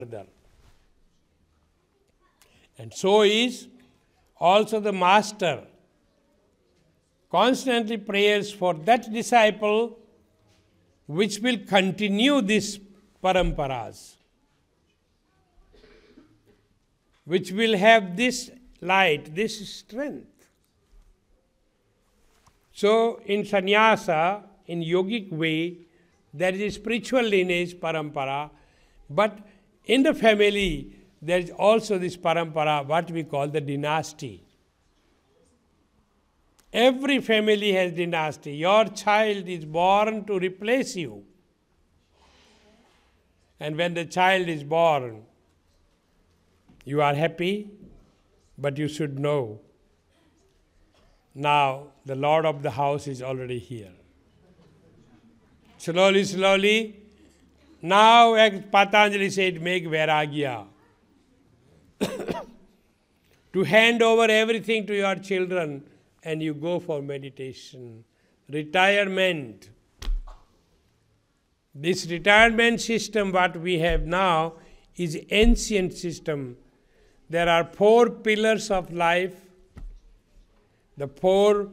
further. And so is also the master constantly prays for that disciple which will continue this paramparas, which will have this light, this strength. So in sannyasa, in yogic way, there is a spiritual lineage, parampara, but in the family, there is also this parampara, what we call the dynasty. Every family has dynasty. Your child is born to replace you. And when the child is born, you are happy, but you should know, now the Lord of the house is already here. Slowly, slowly, now as Patanjali said, make vairagya. To hand over everything to your children and you go for meditation. Retirement. This retirement system what we have now is ancient system. There are 4 pillars of life. The four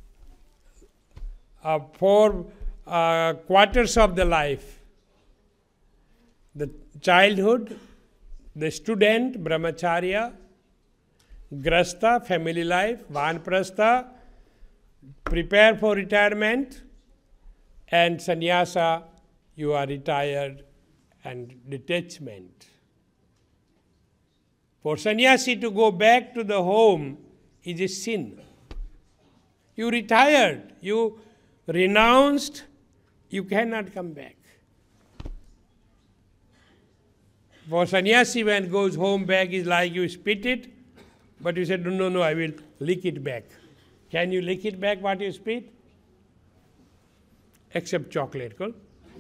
quarters of the life. The childhood, the student, brahmacharya, grasta, family life, vanprastha, prepare for retirement, and sannyasa, you are retired, and detachment. For sannyasi to go back to the home is a sin. You retired, you renounced, you cannot come back. For sannyasi, when goes home back, is like you spit it, but you said, no, I will lick it back. Can you lick it back what you spit? Except chocolate, cool?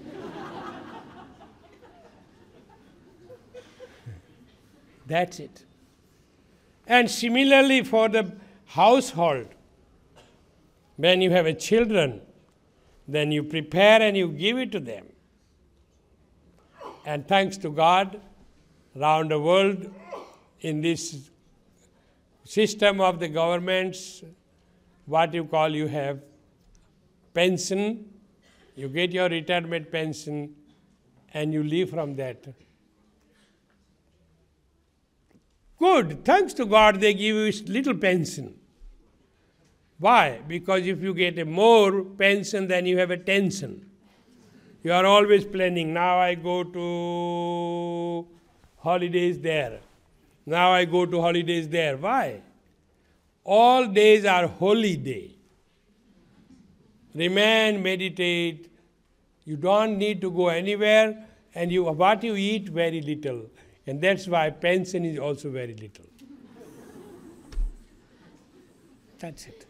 That's it. And similarly for the household, when you have a children, then you prepare and you give it to them. And thanks to God, around the world, in this system of the governments, what you call, you have pension, you get your retirement pension, and you live from that. Good, thanks to God they give you little pension. Why? Because if you get a more pension, then you have a tension. You are always planning, now I go to holidays there. Now I go to holidays there. Why? All days are holy day. Remain, meditate. You don't need to go anywhere, and what you eat, very little. And that's why pension is also very little. That's it.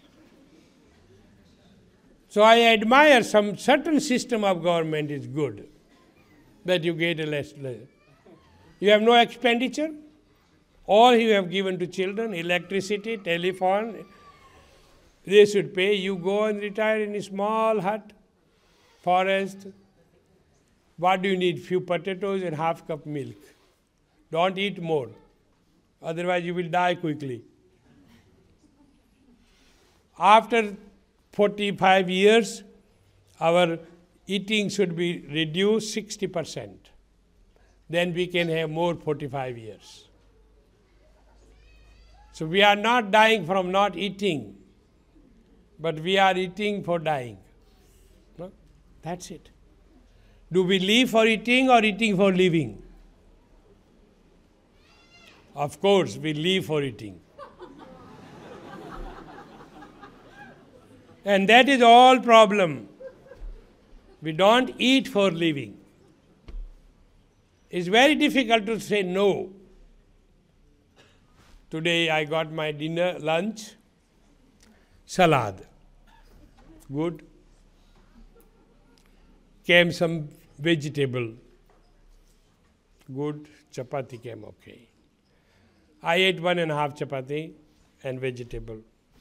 So I admire some certain system of government is good, that you get a less. You have no expenditure. All you have given to children, electricity, telephone, they should pay. You go and retire in a small hut, forest. What do you need? Few potatoes and half cup milk. Don't eat more. Otherwise you will die quickly. After 45 years, our eating should be reduced 60%. Then we can have more 45 years. So we are not dying from not eating, but we are eating for dying. No? That's it. Do we live for eating or eating for living? Of course, we live for eating. And that is all problem. We don't eat for living. It's very difficult to say no. Today I got my dinner, lunch, salad. Good. Came some vegetable. Good. Chapati came okay. I ate 1.5 chapati and vegetable.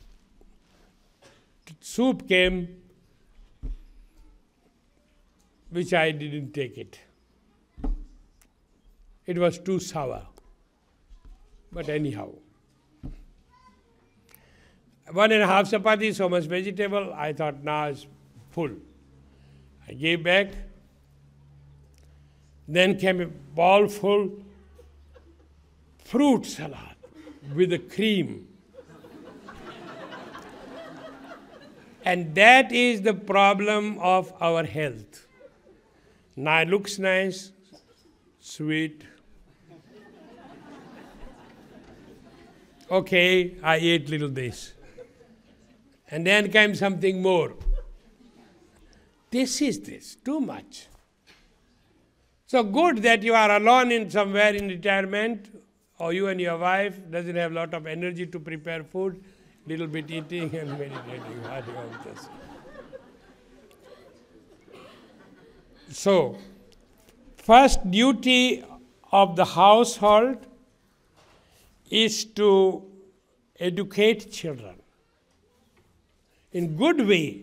Soup came, which I didn't take it. It was too sour. But anyhow. 1.5 chapati, so much vegetable. I thought, now it's full. I gave back. Then came a bowl full fruit salad with a cream. And that is the problem of our health. Now it looks nice, sweet. Okay, I ate little this. And then came something more. This, too much. So good that you are alone in somewhere in retirement, or you and your wife doesn't have a lot of energy to prepare food, little bit eating and meditating. So, first duty of the household is to educate children in good way.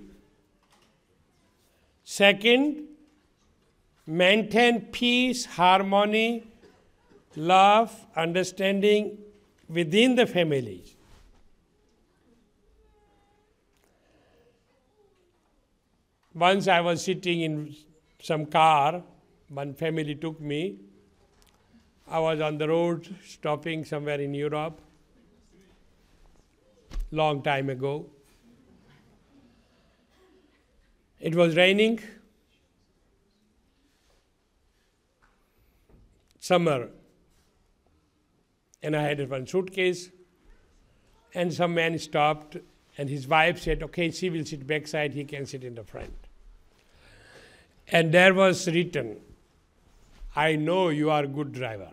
Second, maintain peace, harmony, love, understanding within the family. Once I was sitting in some car, one family took me. I was on the road stopping somewhere in Europe, long time ago. It was raining, summer, and I had one suitcase, and some man stopped, and his wife said, okay, she will sit backside, he can sit in the front. And there was written, I know you are a good driver.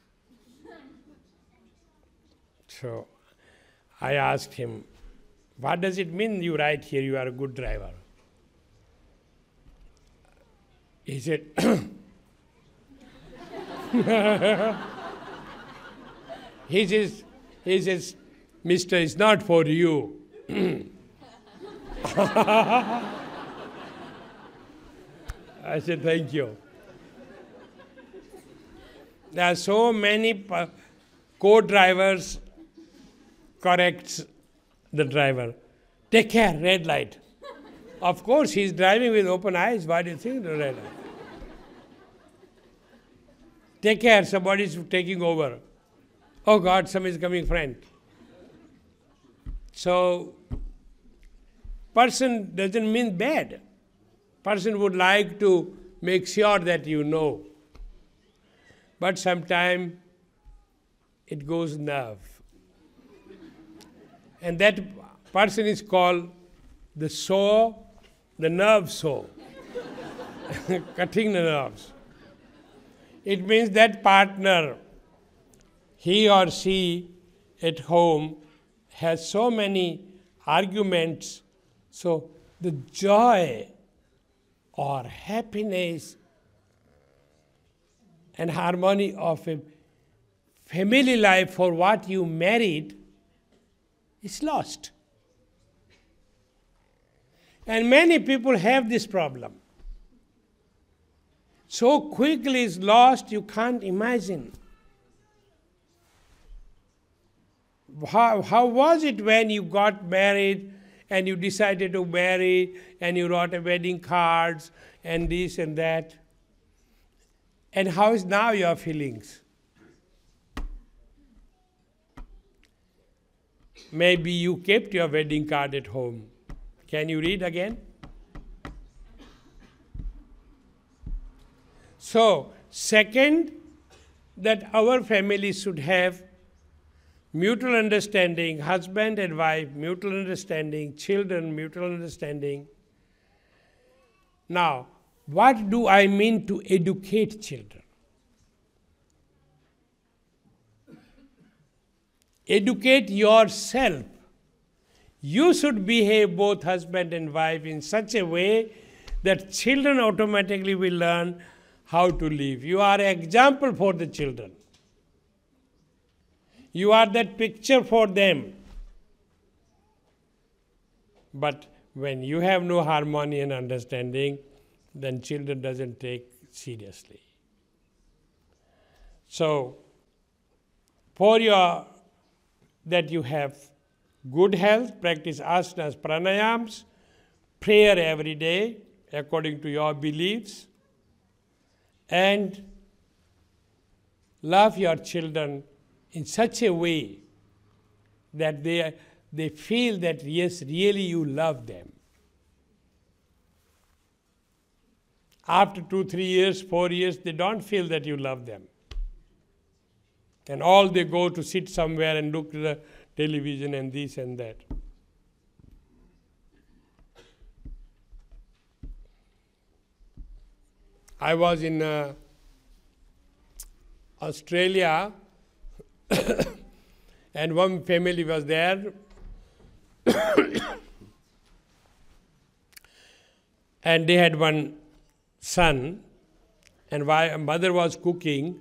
So I asked him, what does it mean you write here you are a good driver? He said, he says, Mister, it's not for you. I said, thank you. There are so many co-drivers corrects the driver. Take care, red light. Of course, he's driving with open eyes. Why do you think the red light? Take care, somebody's taking over. Oh God, somebody is coming front. So, person doesn't mean bad. Person would like to make sure that you know. But sometimes it goes nerve. And that person is called the saw, the nerve saw, cutting the nerves. It means that partner, he or she at home has so many arguments, so the joy or happiness and harmony of a family life for what you married is lost. And many people have this problem. So quickly it's lost, you can't imagine. How was it when you got married and you decided to marry and you wrote a wedding cards and this and that? And how is now your feelings? Maybe you kept your wedding card at home. Can you read again? So, second, that our family should have mutual understanding, husband and wife, mutual understanding, children, mutual understanding. Now, what do I mean to educate children? Educate yourself. You should behave both husband and wife in such a way that children automatically will learn how to live. You are an example for the children. You are that picture for them. But when you have no harmony and understanding, then children doesn't take seriously. So, that you have good health, practice asanas, pranayams, prayer every day according to your beliefs, and love your children in such a way that they feel that yes, really you love them. After 2, 3 years, 4 years, they don't feel that you love them. And all they go to sit somewhere and look at the television and this and that. I was in Australia and one family was there and they had one son, and mother was cooking,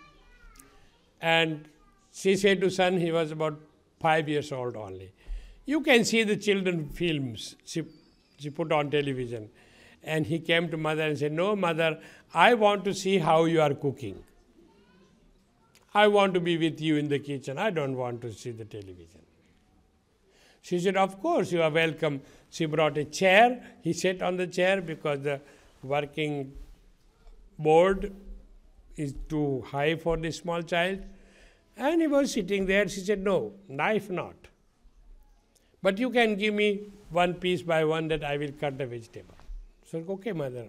and she said to son, he was about 5 years old only, you can see the children films she put on television. And he came to mother and said, no mother, I want to see how you are cooking. I want to be with you in the kitchen. I don't want to see the television. She said, of course, you are welcome. She brought a chair. He sat on the chair because the working board is too high for this small child. And he was sitting there. She said, no, knife not. But you can give me one piece by one that I will cut the vegetable. So, okay, mother.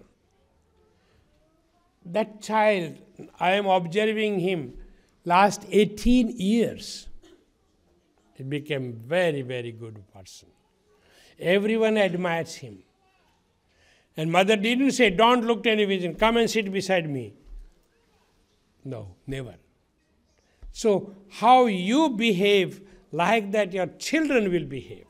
That child, I am observing him last 18 years. He became very, very good person. Everyone admires him. And mother didn't say, don't look television, come and sit beside me. No, never. So, how you behave, like that your children will behave.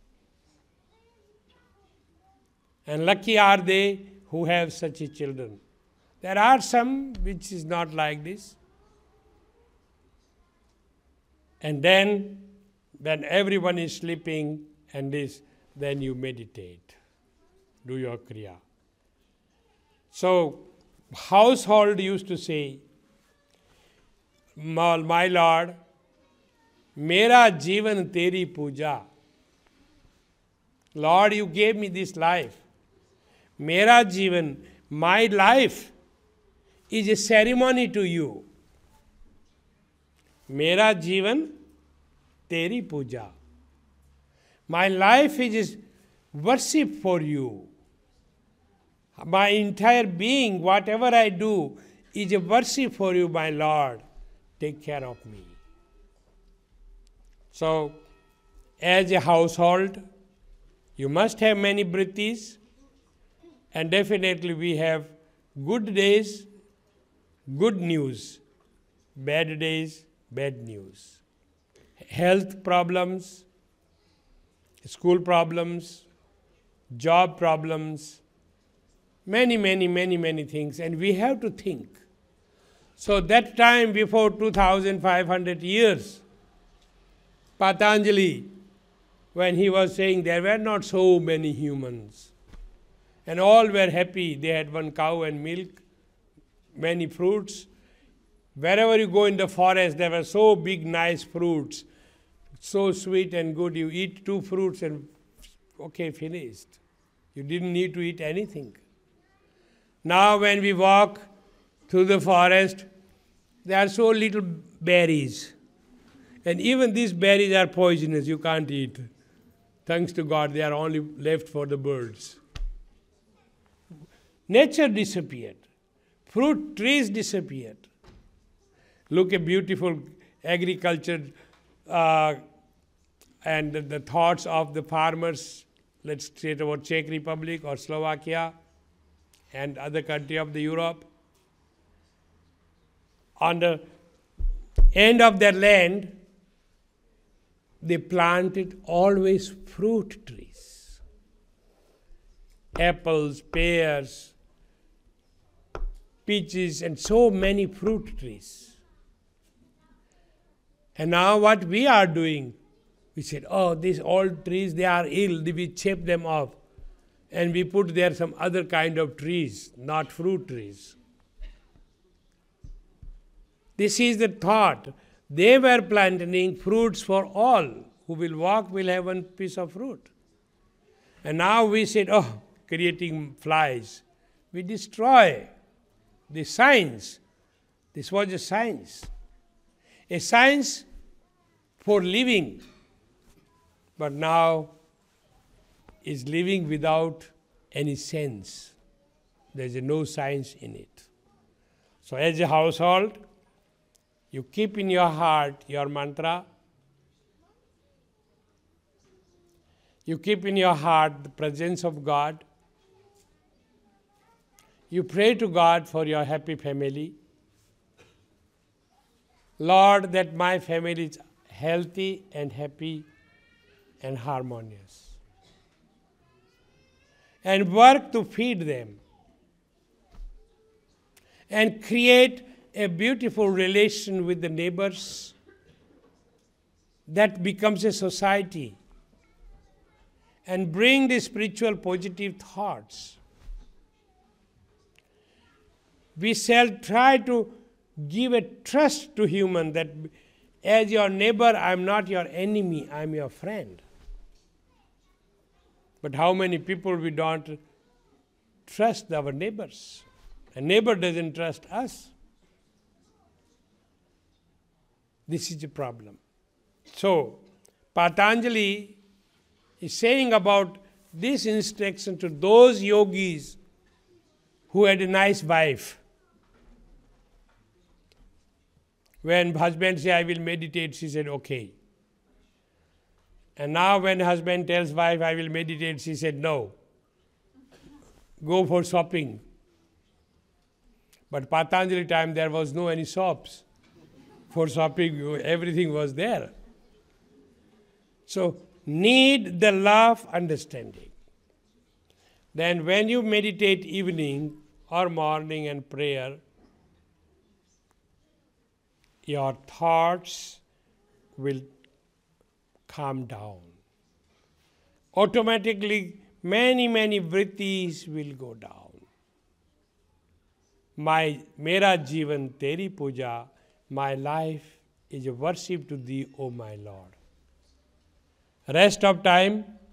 And lucky are they who have such children. There are some which is not like this. And then, when everyone is sleeping and this, then you meditate. Do your kriya. So, household used to say, my Lord, mera jivan teri puja. Lord, you gave me this life. Mera jivan, my life, is a ceremony to you. Mera jivan, teri puja. My life is worship for you. My entire being, whatever I do, is a worship for you, my Lord. Take care of me. So, as a household, you must have many brittis. And definitely we have good days, good news, bad days, bad news. Health problems, school problems, job problems, many things. And we have to think. So that time before 2,500 years, Patanjali, when he was saying there were not so many humans, and all were happy. They had one cow and milk, many fruits. Wherever you go in the forest, there were so big, nice fruits, so sweet and good. You eat 2 fruits and, okay, finished. You didn't need to eat anything. Now when we walk through the forest, there are so little berries. And even these berries are poisonous, you can't eat. Thanks to God, they are only left for the birds. Nature disappeared. Fruit trees disappeared. Look at beautiful agriculture and the thoughts of the farmers, let's say about Czech Republic or Slovakia and other country of the Europe. On the end of their land, they planted always fruit trees. Apples, pears, peaches, and so many fruit trees. And now what we are doing, we said, oh, these old trees, they are ill, we chip them off. And we put there some other kind of trees, not fruit trees. This is the thought. They were planting fruits for all. Who will walk will have one piece of fruit. And now we said, oh, creating flies. We destroy the science. This was a science. A science for living. But now is living without any sense. There is no science in it. So as a household, you keep in your heart your mantra. You keep in your heart the presence of God. You pray to God for your happy family. Lord, that my family is healthy and happy and harmonious. And work to feed them. And create a beautiful relation with the neighbors. That becomes a society. And bring the spiritual positive thoughts. We shall try to give a trust to human that as your neighbor, I am not your enemy, I am your friend. But how many people we don't trust our neighbors? A neighbor doesn't trust us. This is a problem. So, Patanjali is saying about this instruction to those yogis who had a nice wife. When husband said, I will meditate, she said, okay. And now when husband tells wife, I will meditate, she said, no. Go for shopping. But Patanjali time, there was no any shops. For shopping, everything was there. So, need the love understanding. Then when you meditate evening or morning and prayer, your thoughts will calm down. Automatically, many vrittis will go down. Mera jivan teri puja, my life is a worship to thee, O my Lord. Rest of time,